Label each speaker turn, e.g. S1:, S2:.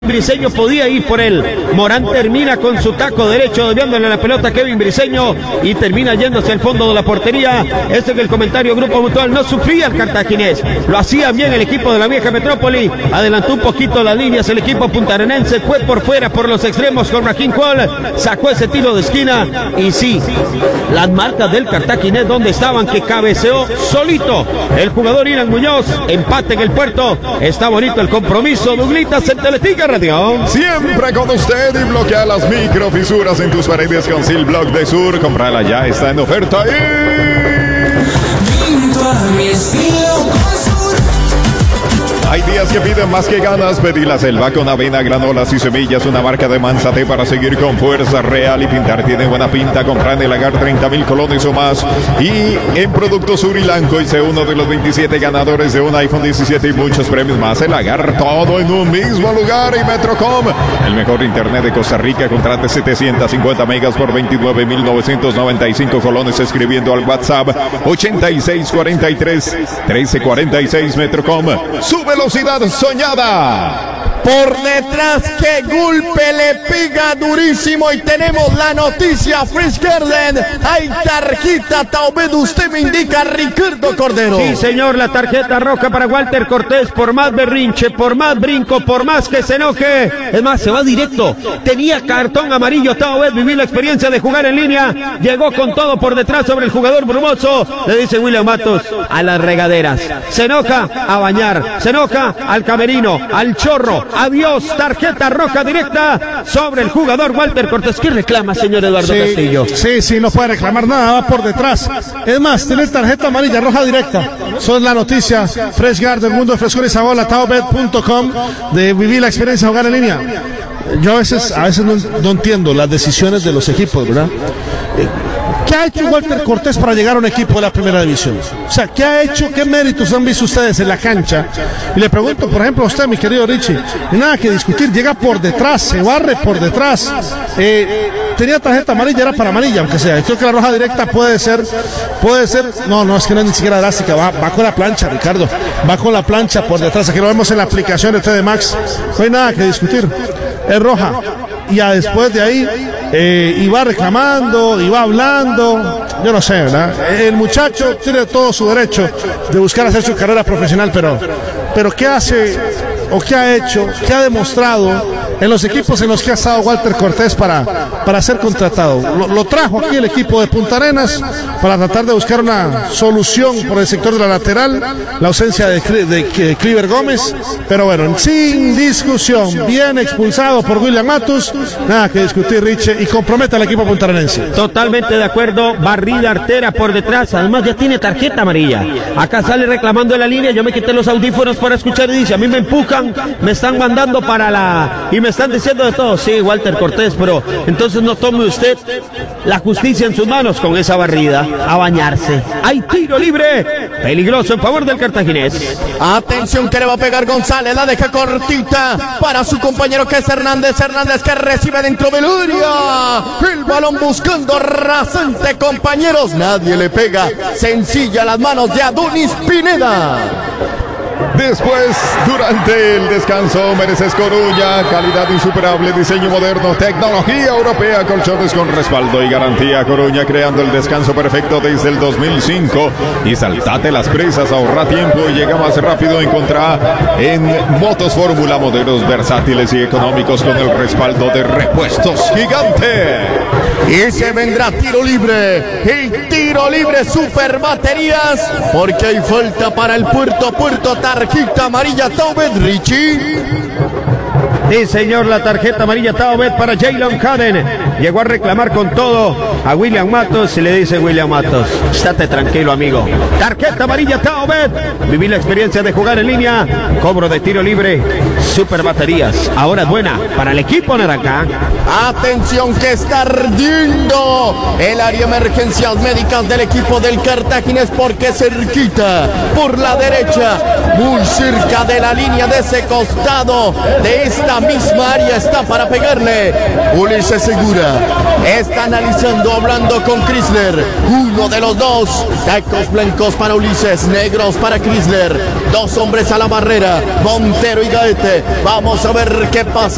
S1: Briseño podía ir por él. Morán termina con su taco derecho, desviándole la pelota a Kevin Briseño y termina yéndose al fondo de la portería. Este es el comentario Grupo Mutual. No sufría el cartaginés, lo hacía bien el equipo de la vieja metrópoli. Adelantó un poquito las líneas el equipo puntarenense, fue por fuera por los extremos con Raquín Cole, sacó ese tiro de esquina y sí, las marcas del cartaginés donde estaban, que cabeceó solito el jugador Irán Muñoz. Empate en el puerto, está bonito el compromiso. Douglitas en Teletica Radio.
S2: Siempre con usted y bloquea las microfisuras en tus paredes con Sil Block de Sur. Comprala ya, está en oferta Hay días que piden más que ganas. Pedí la Selva con avena, granolas y semillas, una marca de Manzate para seguir con fuerza real y pintar. Tiene buena pinta. Compra en el Lagar 30,000 colones o más. Y en Productos Surilanco hice uno de los 27 ganadores de un iPhone 17 y muchos premios más. El Lagar, todo en un mismo lugar. Y Metrocom, el mejor internet de Costa Rica. Contrate 750 megas por 29,995 colones escribiendo al WhatsApp 8643-1346. Metrocom, su velocidad soñada.
S3: Por detrás, que golpe le pega durísimo. Y tenemos la noticia, Fresh Garden. Hay tarjeta, tal vez usted me indica, Ricardo Cordero.
S1: Sí, señor, la tarjeta roja para Walter Cortés. Por más berrinche, por más brinco, por más que se enoje. Es más, se va directo. Tenía cartón amarillo, tal vez vivir la experiencia de jugar en línea. Llegó con todo por detrás sobre el jugador brumoso. Le dice William Matos, a las regaderas. Se enoja, a bañar. Se enoja, al camerino, al chorro. Adiós, tarjeta roja directa sobre el jugador Walter Cortés. ¿Qué reclama, señor Eduardo Castillo?
S4: Sí, no puede reclamar nada, va por detrás. Es más, tiene tarjeta amarilla, roja directa. Eso es la noticia. Fresh Garden, mundo de frescura y sabor, taobet.com, de vivir la experiencia de jugar en línea. Yo a veces no entiendo las decisiones de los equipos, ¿verdad? ¿Qué ha hecho Walter Cortés para llegar a un equipo de la primera división? O sea, ¿qué ha hecho? ¿Qué méritos han visto ustedes en la cancha? Y le pregunto, por ejemplo, a usted, mi querido Richie, nada que discutir, llega por detrás, se barre por detrás. Tenía tarjeta amarilla, era para amarilla, aunque sea. Creo que la roja directa puede ser. No, es que no es ni siquiera drástica, va con la plancha, Ricardo. Va con la plancha por detrás, aquí lo vemos en la aplicación de TD Max. No hay nada que discutir. Es roja. Y ya después de ahí iba reclamando, iba hablando, yo no sé, ¿verdad? El muchacho tiene todo su derecho de buscar hacer su carrera profesional, pero ¿qué hace o qué ha hecho, qué ha demostrado en los equipos en los que ha estado Walter Cortés para ser contratado? Lo trajo aquí el equipo de Punta Arenas para tratar de buscar una solución por el sector de la lateral, la ausencia de Cliver Gómez, pero bueno, sin discusión, bien expulsado por William Matus, nada que discutir, Richie, y compromete al equipo puntarenense.
S1: Totalmente de acuerdo, barrida artera por detrás, además ya tiene tarjeta amarilla. Acá sale reclamando en la línea, yo me quité los audífonos para escuchar y dice, a mí me empujan, me están mandando y me están diciendo de todo. Sí, Walter Cortés, pero entonces no tome usted la justicia en sus manos con esa barrida, a bañarse. Hay tiro libre, peligroso en favor del cartaginés.
S3: Atención, que le va a pegar González, la deja cortita para su compañero que es Hernández que recibe dentro del área. El balón buscando rasante, compañeros, nadie le pega. Sencilla las manos de Adonis Pineda.
S2: Después, durante el descanso, mereces Coruña, calidad insuperable, diseño moderno, tecnología europea, colchones con respaldo y garantía. Coruña, creando el descanso perfecto desde el 2005. Y saltate las presas, ahorra tiempo y llega más rápido. Encontrá en Motos Fórmula modelos versátiles y económicos con el respaldo de Repuestos Gigante.
S3: Y se vendrá tiro libre, el tiro libre Super Baterías, porque hay falta para el Puerto, tarjeta amarilla, Taubet, Richie.
S1: Sí, señor, la tarjeta amarilla Taubet para Jalen Caden. Llegó a reclamar con todo a William Matos y le dice William Matos, estate tranquilo, amigo. Tarjeta amarilla Taubet. Viví la experiencia de jugar en línea. Cobro de tiro libre. Super Baterías. Ahora es buena para el equipo naranja.
S3: Atención, que está ardiendo el área de emergencias médicas del equipo del Cartaginés, porque cerquita por la derecha, muy cerca de la línea de ese costado de esta misma área está para pegarle Ulises Segura. Está analizando, hablando con Chrysler. Uno de los dos. Tacos blancos para Ulises, negros para Chrysler. Dos hombres a la barrera, Montero y Gaete. Vamos a ver qué pasa.